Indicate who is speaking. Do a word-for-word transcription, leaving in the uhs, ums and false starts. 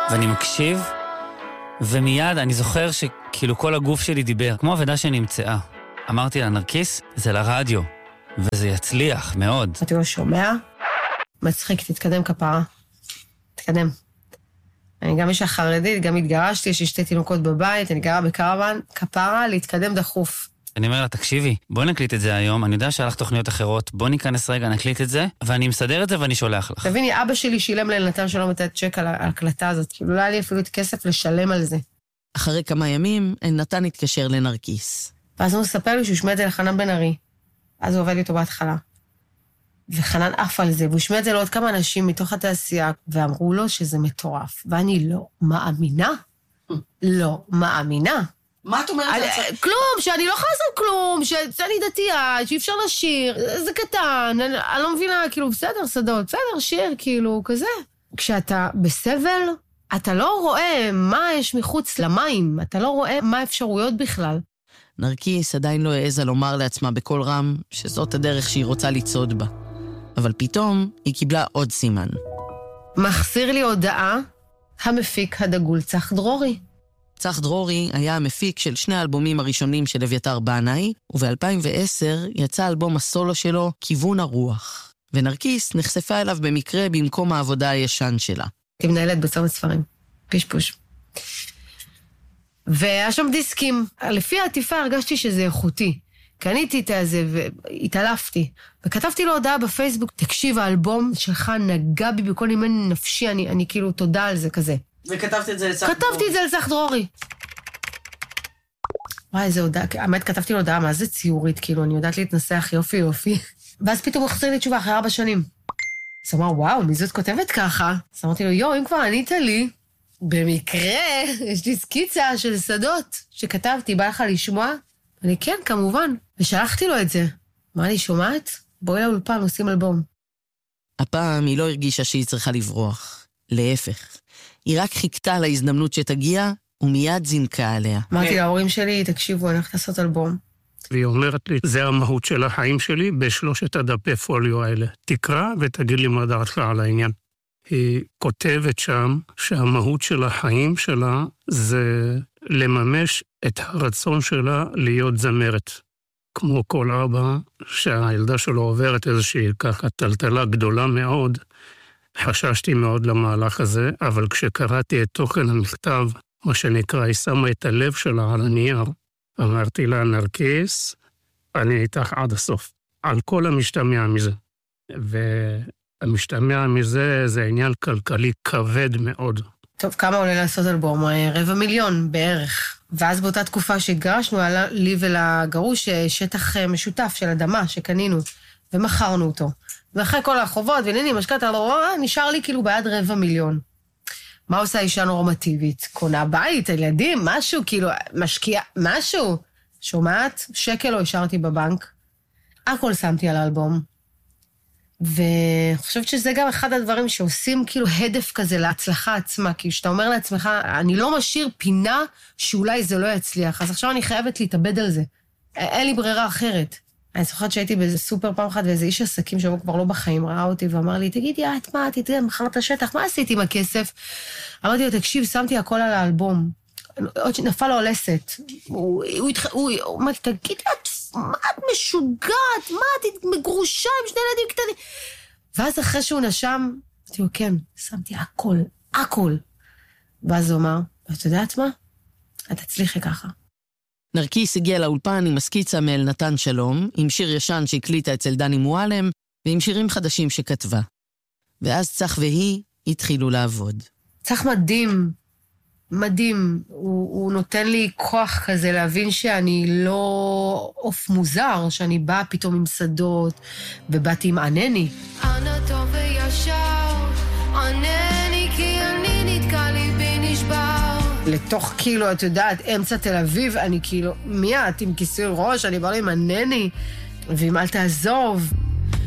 Speaker 1: ואני מקשיב, ומיד אני זוכר שכאילו כל הגוף שלי דיבר, כמו עבודה שנמצאה. אמרתי לה, נרקיס, זה לרדיו, וזה יצליח מאוד.
Speaker 2: אתה לא שומע? מצחיק, תתקדם כפרה. תתקדם. אני גם אישה חרדית, גם התגרשתי, יש לי שתי תינוקות בבית, אני גרה בקרוון, כפרה, להתקדם דחוף.
Speaker 1: אני אומר לה, תקשיבי, בוא נקליט את זה היום, אני יודע שהלך תוכניות אחרות, בוא ניכנס רגע, נקליט את זה, ואני מסדר את זה ואני שולח לך.
Speaker 2: תביני, אבא שלי שילם לנתן שלום את הצ'ק על ההקלטה הזאת, כאילו לא היה לי אפילו את כסף לשלם על זה.
Speaker 3: אחרי כמה ימים, נתן התקשר לנרקיס.
Speaker 2: ואז הוא מספר לי שהוא שמע את זה לחנן בן ארי. אז הוא עובד איתו בהתחלה. וחנן אף על זה, והוא שמע את זה לעוד כמה אנשים מתוך התעשייה, ואמרו לו שזה מטורף. ואני לא מאמינה. לא מאמינה.
Speaker 3: מה את אומרת?
Speaker 2: כלום, שאני לא יכולה לעשות כלום, שאני דתייה, שאי אפשר לשיר, זה קטן, אני לא מבינה, כאילו, בסדר, שדות, בסדר, שיר, כאילו, כזה. כשאתה בסבל, אתה לא רואה מה יש מחוץ למים, אתה לא רואה מה האפשרויות בכלל.
Speaker 3: נרקיס עדיין לא העזה לומר לעצמה בכל רם שזאת הדרך שהיא רוצה לצעוד בה. אבל פתאום היא קיבלה עוד סימן.
Speaker 2: מחסיר לי הודעה, המפיק הדגול צח דרורי.
Speaker 3: צח דרורי היה המפיק של שני האלבומים הראשונים של אביתר בנאי, וב-אלפיים ועשר יצא אלבום הסולו שלו, כיוון הרוח. ונרקיס נחשפה אליו במקרה במקום העבודה הישן שלה.
Speaker 2: הייתי מנהלת בצומת ספרים, פישפוש. והיה שם דיסקים. לפי העטיפה הרגשתי שזה איכותי. קניתי את זה והתעלפתי. וכתבתי לו הודעה בפייסבוק, תקשיב, האלבום שלך נגע בי בכל נימי נפשי, אני, אני כאילו תודה על זה כזה.
Speaker 3: וכתבת את זה לצח דרורי?
Speaker 2: כתבתי את זה לצח דרורי. וואי, איזה הודעה, האמת כתבתי לו הודעה, מה זה ציורית, כאילו, אני יודעת להתנסח יופי יופי. ואז פתאום הוא חזר לי תשובה אחרי ארבע שנים. אז הוא אמר, וואו, מי זאת כותבת ככה? אז אמרתי לו, יו, אם כבר ענית לי, במקרה, יש לי סקיצה של שדות שכתבתי, בא לך לשמוע? אני כן, כמובן. ושלחתי לו את זה. אמר לי, שומעת? בואי לאולפן, עושים אלבום.
Speaker 3: הפעם היא לא הרגישה שהיא צריכה לברוח. להפך. היא רק חיכתה להזדמנות שתגיע, ומיד זינקה עליה.
Speaker 2: אמרתי להורים שלי, תקשיבו, אני הולכת לעשות אלבום.
Speaker 4: והיא אומרת לי, זה המהות של החיים שלי בשלושת הדפי פוליו האלה. תקרא ותגיד לי מה דעתך על העניין. היא כותבת שם שהמהות של החיים שלה זה לממש את הרצון שלה להיות זמרת. כמו כל אבא, שהילדה שלו עוברת איזושהי ככה טלטלה גדולה מאוד, חששתי מאוד למהלך הזה, אבל כשקראתי את תוכן המכתב, מה שנקרא, היא שמה את הלב שלה על הנייר, אמרתי לה, נרקיס, אני איתך עד הסוף, על כל המשתמע מזה. והמשתמע מזה זה עניין כלכלי כבד מאוד.
Speaker 2: טוב, כמה עולה לעשות אלבום? רבע מיליון בערך. ואז באותה תקופה שהתגרשנו, עלה לי ולגרוש שטח משותף של אדמה שקנינו, ומכרנו אותו. ואחרי כל החובות, ועניינים, משקעת, נשאר לי כאילו בעד רבע מיליון. מה עושה אישה נורמטיבית? קונה בית, ילדים, משהו, כאילו, משקיע, משהו. שומעת? שקל לא השארתי בבנק. הכל שמתי על האלבום. ואני חושבת שזה גם אחד הדברים שעושים כאילו הדף כזה להצלחה עצמה, כי כשאתה אומר לעצמך, אני לא משאיר פינה שאולי זה לא יצליח, אז עכשיו אני חייבת להתאבד על זה. אין לי ברירה אחרת. אני זוכרת שהייתי באיזה סופר פעם אחת, ואיזה איש עסקים שהוא כבר לא בחיים, ראה אותי ואמר לי, תגידי, את מה, תתראה, מחרת השטח, מה עשיתי עם הכסף? אמרתי לו, תקשיב, שמתי הכל על האלבום. עוד שנפל לו הלסת. הוא, הוא, הוא, הוא אמר, תגידי, מה את משוגעת? מה את מגרושה עם שני ילדים קטנים? ואז אחרי שהוא נשם, אמרתי לו, כן, שמתי הכל, הכל. ואז הוא אמר, ואת יודעת מה? את תצליחי ככה.
Speaker 3: נרקיס הגיע לאולפן עם הסקיצה מאל נתן שלום, עם שיר ישן שהקליטה אצל דני מועלם, ועם שירים חדשים שכתבה. ואז צח והיא התחילו לעבוד.
Speaker 2: צח מדהים, מדהים. הוא, הוא נותן לי כוח כזה להבין שאני לא אוף מוזר, שאני באה פתאום עם שדות, ובאתי עם ענני.
Speaker 5: אנא טוב וישר, ענני כי אני נתקע ליבי נשבר.
Speaker 2: לתוך כאילו, את יודעת, אמצע תל אביב, אני כאילו, מי את עם כיסוי ראש, אני באה לי עם ענני, ועם אל תעזוב.